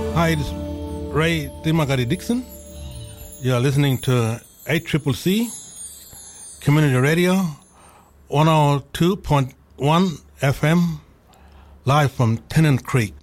Hi, it's Ray Dimagari Dixon. You're listening to ACCC Community Radio, 102.1 FM, live from Tennant Creek.